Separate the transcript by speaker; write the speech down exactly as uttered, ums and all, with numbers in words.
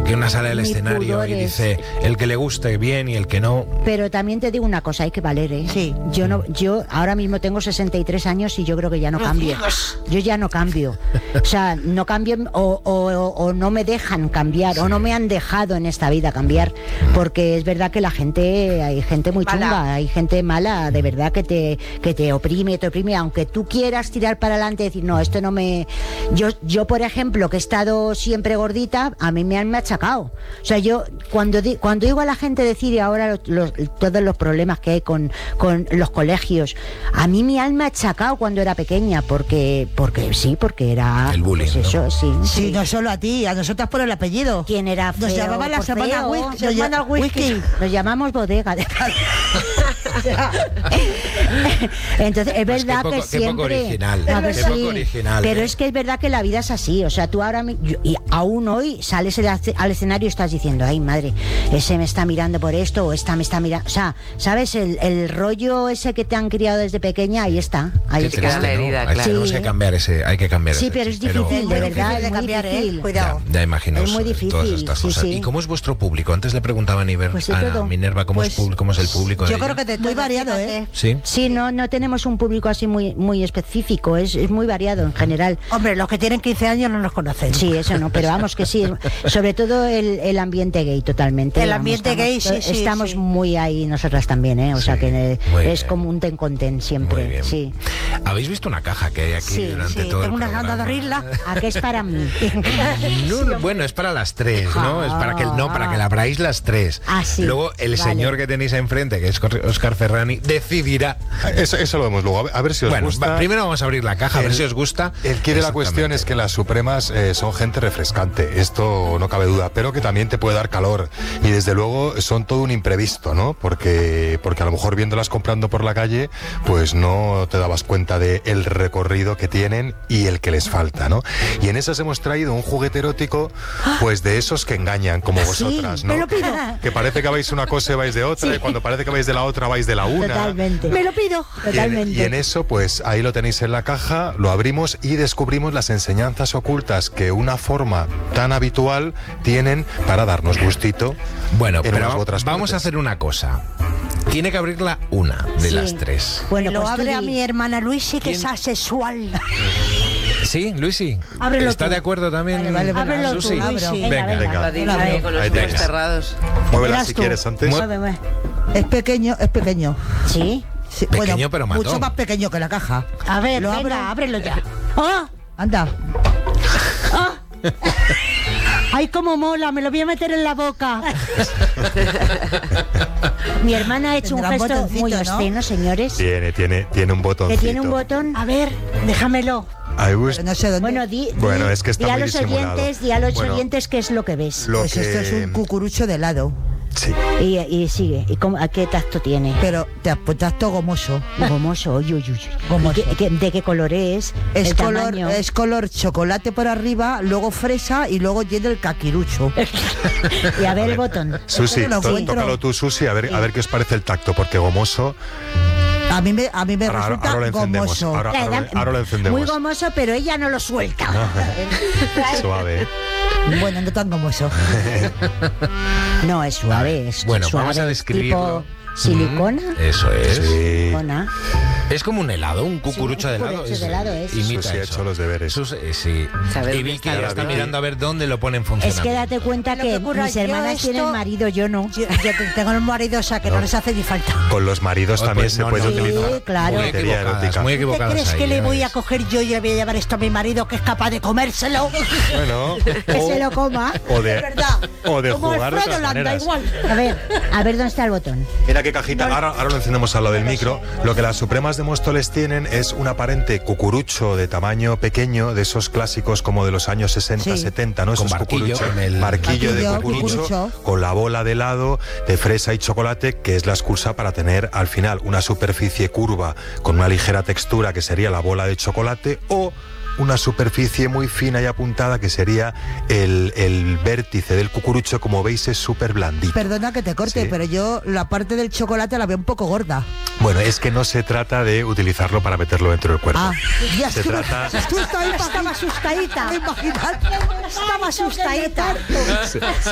Speaker 1: que una sale al
Speaker 2: Ni
Speaker 1: escenario
Speaker 2: pudores.
Speaker 1: y dice el que le guste bien y el que no.
Speaker 2: Pero también te digo una cosa, hay que valer, ¿eh?
Speaker 3: Sí.
Speaker 2: Yo no, yo ahora mismo tengo sesenta y tres años y yo creo que ya no cambio. Yo ya no cambio. O sea, no cambio o, o, o, o no me dejan cambiar, sí. o no me han dejado en esta vida cambiar, porque es verdad que la gente, hay gente muy
Speaker 3: Mala.
Speaker 2: chunga, hay gente mala, de verdad que te, que te oprime, te oprime, aunque tú quieras tirar para adelante y decir, no, esto no me... Yo, yo por ejemplo, que he estado siempre gordita, a mí me han machacado. O sea, yo cuando, di, cuando digo a la gente decir ahora los, los, todos los problemas que hay con, con los colegios, a mí me han machacado cuando era pequeña, porque, porque sí, porque era...
Speaker 1: El bullying,
Speaker 2: pues eso,
Speaker 1: ¿no?
Speaker 2: sí,
Speaker 3: Sí,
Speaker 2: sí.
Speaker 3: no solo a ti, a nosotras por el apellido.
Speaker 2: ¿Quién era feo?
Speaker 3: Nos llamaban la
Speaker 2: por
Speaker 3: semana
Speaker 2: feo?
Speaker 3: whisky.
Speaker 2: Nos
Speaker 3: Nos
Speaker 2: llaman
Speaker 3: ll-
Speaker 2: whisky.
Speaker 3: whisky.
Speaker 2: Nos llamamos bodega. Entonces, es
Speaker 1: Pues
Speaker 2: verdad
Speaker 1: qué poco-
Speaker 2: que
Speaker 1: qué poco
Speaker 2: siempre...
Speaker 1: original,
Speaker 2: A ver,
Speaker 1: qué
Speaker 2: sí,
Speaker 1: poco original,
Speaker 2: pero
Speaker 1: ¿eh?
Speaker 2: es que es verdad que la vida es así. O sea, tú ahora, mi- yo- y aún hoy sales al al escenario y estás diciendo, ay, madre, ese me está mirando por esto o esta me está mirando... O sea, ¿sabes? El, el rollo ese que te han criado desde pequeña, ahí está. Ahí
Speaker 1: Qué
Speaker 2: está.
Speaker 1: triste,
Speaker 4: la herida,
Speaker 1: ¿no?
Speaker 4: claro.
Speaker 1: Tenemos
Speaker 2: Sí.
Speaker 1: que cambiar ese, hay que cambiar
Speaker 2: Sí,
Speaker 1: ese
Speaker 2: pero es
Speaker 1: chip,
Speaker 2: difícil, de
Speaker 3: muy
Speaker 2: verdad,
Speaker 3: difícil
Speaker 2: es
Speaker 3: de
Speaker 2: muy
Speaker 3: cambiar, ¿eh?
Speaker 2: difícil.
Speaker 3: Cuidado.
Speaker 1: Ya, ya imagino
Speaker 2: Es muy difícil,
Speaker 1: todas estas
Speaker 2: sí,
Speaker 1: cosas.
Speaker 2: sí.
Speaker 1: ¿Y cómo es vuestro público? Antes le preguntaba a Niver,
Speaker 2: Pues de
Speaker 1: a
Speaker 2: todo.
Speaker 1: Minerva, ¿cómo,
Speaker 3: Pues,
Speaker 1: es, pub- cómo es el público de
Speaker 3: Yo
Speaker 1: ella?
Speaker 3: creo que de
Speaker 2: Muy
Speaker 3: todo,
Speaker 2: variado,
Speaker 3: fíjate.
Speaker 2: ¿eh?
Speaker 1: Sí.
Speaker 2: Sí, no, no tenemos un público así muy, muy específico, es, es muy variado en general.
Speaker 3: Hombre, los que tienen quince años no nos conocen.
Speaker 2: Sí, eso no, pero vamos que sí, sobre todo el, el ambiente gay totalmente.
Speaker 3: El
Speaker 2: vamos,
Speaker 3: ambiente
Speaker 2: estamos,
Speaker 3: gay, sí, sí,
Speaker 2: Estamos
Speaker 3: sí.
Speaker 2: muy ahí nosotras también, ¿eh? O
Speaker 1: Sí,
Speaker 2: sea que eh,
Speaker 1: muy
Speaker 2: es
Speaker 1: bien.
Speaker 2: como un ten con ten siempre,
Speaker 1: Muy bien.
Speaker 2: sí.
Speaker 1: ¿Habéis visto una caja que hay aquí
Speaker 2: Sí,
Speaker 1: durante
Speaker 3: Sí,
Speaker 1: todo
Speaker 3: tengo
Speaker 1: el
Speaker 3: unas ganas de
Speaker 1: programa?
Speaker 3: abrirla.
Speaker 2: ¿A qué es para mí?
Speaker 1: No, no, bueno, es para las tres, ¿no? Es para que no, para que la abráis las tres.
Speaker 2: Ah, sí.
Speaker 1: Luego el
Speaker 2: Vale.
Speaker 1: señor que tenéis enfrente, que es Óscar Ferrani, decidirá.
Speaker 5: Eso, eso lo vemos luego. A ver, a ver si os
Speaker 1: Bueno,
Speaker 5: gusta.
Speaker 1: va, primero vamos a abrir la caja, a ver
Speaker 5: El-
Speaker 1: si os gusta.
Speaker 5: El quid de la cuestión
Speaker 1: Exactamente.
Speaker 5: es que las Supremas eh, son gente refrescante, esto no cabe duda, pero que también te puede dar calor y desde luego son todo un imprevisto, ¿no? Porque, porque a lo mejor viéndolas comprando por la calle, pues no te dabas cuenta de el recorrido que tienen y el que les falta, ¿no? Y en esas hemos traído un juguete erótico, pues de esos que engañan, como vosotras, ¿no?
Speaker 3: me lo pido.
Speaker 5: Que parece que vais de una cosa y vais de otra,
Speaker 2: Sí.
Speaker 5: y cuando parece que vais de la otra vais de la una.
Speaker 2: Totalmente.
Speaker 3: Me lo pido.
Speaker 5: Y en,
Speaker 2: Totalmente.
Speaker 5: y en eso, pues ahí lo tenéis en la caja, lo abrimos y descubrimos las enseñanzas ocultas que una forma tan habitual tienen para darnos gustito.
Speaker 1: Bueno,
Speaker 5: en
Speaker 1: pero
Speaker 5: unas u otras
Speaker 1: vamos a
Speaker 5: partes.
Speaker 1: hacer una cosa. Tiene que abrirla una de
Speaker 2: Sí.
Speaker 1: las tres.
Speaker 2: Bueno,
Speaker 3: lo
Speaker 2: pues tú
Speaker 3: abre a
Speaker 2: di-
Speaker 3: mi hermana Luisi, que
Speaker 1: ¿Quién?
Speaker 3: es asexual.
Speaker 1: ¿Sí, Luisi?
Speaker 3: Ábrelo
Speaker 1: ¿Está
Speaker 3: tú.
Speaker 1: de acuerdo también?
Speaker 2: Vale, vale, vale. Ábrelo tú,
Speaker 1: Susi?
Speaker 2: Luisi.
Speaker 3: Venga,
Speaker 1: Venga,
Speaker 2: venga.
Speaker 1: venga.
Speaker 4: La dice ahí con los
Speaker 5: Ahí
Speaker 4: ojos
Speaker 5: tienes.
Speaker 4: cerrados.
Speaker 5: Muévela
Speaker 2: Verás
Speaker 5: si
Speaker 2: tú.
Speaker 5: quieres antes.
Speaker 1: Mu-
Speaker 2: Mueve, mueve.
Speaker 3: Es pequeño, es pequeño.
Speaker 2: Sí.
Speaker 3: Sí,
Speaker 1: Pequeño, pero matón.
Speaker 3: mucho más pequeño que la caja.
Speaker 2: A ver,
Speaker 3: Lo
Speaker 2: venga,
Speaker 3: abro.
Speaker 2: ábrelo ya. ¡Ah!
Speaker 3: Anda.
Speaker 2: ¡Ah! ¡Ay, cómo mola! Me lo voy a meter en la boca. Mi hermana ha hecho un
Speaker 3: Tendrá un
Speaker 2: gesto
Speaker 3: botoncito,
Speaker 2: muy
Speaker 3: ¿no?
Speaker 2: obsceno, señores.
Speaker 5: Tiene, tiene, tiene un
Speaker 2: Que
Speaker 5: botoncito.
Speaker 2: tiene un botón.
Speaker 3: A ver, déjamelo.
Speaker 5: Ahí bus-
Speaker 3: Pero no sé dónde.
Speaker 2: Bueno, di, di-
Speaker 5: Bueno, es que está
Speaker 2: di a
Speaker 5: muy
Speaker 2: los
Speaker 5: disimulado.
Speaker 2: oyentes, di a los
Speaker 5: Bueno.
Speaker 2: oyentes qué es lo que ves.
Speaker 5: Lo
Speaker 3: Pues
Speaker 5: que...
Speaker 3: esto es un cucurucho de helado.
Speaker 5: Sí.
Speaker 2: Y, y sigue. ¿Y cómo, a qué tacto tiene?
Speaker 3: Pero te apuntas todo gomoso.
Speaker 2: Gomoso, uy, uy, uy.
Speaker 3: Gomoso.
Speaker 2: ¿Y qué- qué- ¿De qué color es?
Speaker 3: Es
Speaker 2: El
Speaker 3: color,
Speaker 2: tamaño.
Speaker 3: es color chocolate por arriba, luego fresa y luego llena el caquirucho.
Speaker 2: Y a ver el botón.
Speaker 5: Susi,
Speaker 3: no lo
Speaker 5: tó-
Speaker 3: encuentro.
Speaker 5: tócalo tú, Susi, a ver, a ver qué os parece el tacto, porque gomoso...
Speaker 3: A mí me, a mí me
Speaker 5: Ahora, ahora-
Speaker 3: resulta
Speaker 5: ahora lo encendemos.
Speaker 3: gomoso.
Speaker 5: Ahora, ahora, lo- ahora lo encendemos.
Speaker 2: Muy gomoso, pero ella no lo suelta.
Speaker 5: Suave.
Speaker 3: Bueno, no tan gomoso.
Speaker 2: No, es suave, es
Speaker 1: Bueno,
Speaker 2: suave,
Speaker 1: vamos a
Speaker 2: es
Speaker 1: describirlo.
Speaker 2: tipo silicona.
Speaker 1: Eso es.
Speaker 5: Sí.
Speaker 2: Silicona.
Speaker 1: Es como un helado, un cucurucho
Speaker 2: un
Speaker 1: de helado.
Speaker 2: cucurucho de helado es.
Speaker 1: Imita
Speaker 5: Susi ha
Speaker 1: eso.
Speaker 5: hecho los deberes.
Speaker 1: Sus- eh, sí.
Speaker 4: Sabe
Speaker 1: Y
Speaker 4: dónde
Speaker 1: Vicky
Speaker 4: está
Speaker 1: ya
Speaker 4: la
Speaker 1: está
Speaker 4: vida.
Speaker 1: mirando a ver dónde lo pone en
Speaker 2: Es
Speaker 1: funcionamiento.
Speaker 2: que date cuenta
Speaker 3: Lo
Speaker 2: que
Speaker 3: que ocurra,
Speaker 2: mis
Speaker 3: yo
Speaker 2: hermanas
Speaker 3: esto-
Speaker 2: tienen marido, yo no.
Speaker 3: Yo, yo te- tengo el marido, o sea que no,
Speaker 5: No.
Speaker 3: les hace ni falta.
Speaker 5: Con los maridos
Speaker 1: Oh,
Speaker 5: también
Speaker 1: pues
Speaker 5: se
Speaker 1: no,
Speaker 5: puede
Speaker 1: no.
Speaker 5: utilizar.
Speaker 2: Sí, claro.
Speaker 1: Muy
Speaker 5: juguetería
Speaker 1: equivocadas,
Speaker 5: erótica.
Speaker 1: muy
Speaker 3: ¿Te
Speaker 1: equivocadas
Speaker 3: crees
Speaker 1: ahí,
Speaker 3: que le
Speaker 1: ya
Speaker 3: voy
Speaker 1: ves.
Speaker 3: a coger yo y le voy a llevar esto a mi marido que es capaz de comérselo?
Speaker 5: Bueno,
Speaker 2: Que se lo coma.
Speaker 5: o de,
Speaker 3: Es verdad.
Speaker 5: o de
Speaker 3: Como
Speaker 5: jugar de
Speaker 3: Alfredo
Speaker 5: otras
Speaker 3: Landa,
Speaker 5: maneras.
Speaker 3: igual.
Speaker 2: A ver, a ver dónde está el botón.
Speaker 5: Mira qué cajita, ahora, ahora lo encendemos al lado del micro. Lo que las Supremas de Móstoles tienen es un aparente cucurucho de tamaño pequeño, de esos clásicos como de los años sesenta,
Speaker 3: Sí.
Speaker 5: setenta, ¿no?
Speaker 1: Con
Speaker 5: Esos
Speaker 1: barquillo,
Speaker 5: cucuruchos,
Speaker 1: con el-
Speaker 5: barquillo de
Speaker 3: Barquillo,
Speaker 5: cucurucho,
Speaker 3: cucurucho.
Speaker 5: con la bola de helado, de fresa y chocolate, que es la excusa para tener al final una superficie curva con una ligera textura que sería la bola de chocolate, o una superficie muy fina y apuntada que sería el, el vértice del cucurucho, como veis es súper blandito.
Speaker 3: Perdona que te corte,
Speaker 5: Sí.
Speaker 3: pero yo la parte del chocolate la veo un poco gorda.
Speaker 5: Bueno, es que no se trata de utilizarlo para meterlo dentro del cuerpo.
Speaker 3: Ah, ya
Speaker 5: Se
Speaker 3: estuve-
Speaker 5: trata-
Speaker 3: Tú estaba, estaba asustadita. Estaba asustadita.
Speaker 5: Se,